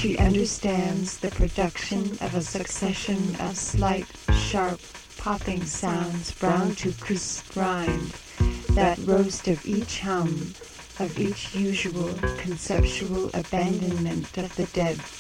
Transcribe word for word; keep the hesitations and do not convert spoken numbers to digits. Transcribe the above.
She understands the production of a succession of slight, sharp, popping sounds brown to crisp rind, that roast of each hum, of each usual conceptual abandonment of the dead